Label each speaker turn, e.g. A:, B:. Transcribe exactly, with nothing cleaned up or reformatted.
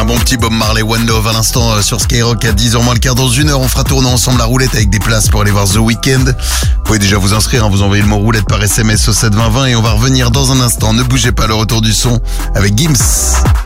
A: bon petit Bob Marley, One Love à l'instant euh, sur Skyrock à dix heures moins le quart. Dans une heure, on fera tourner ensemble la roulette avec des places pour aller voir The Weeknd. Vous pouvez déjà vous inscrire, hein, vous envoyez le mot roulette par S M S au sept vingt vingt et on va revenir dans un instant. Ne bougez pas, le retour du son avec Gims.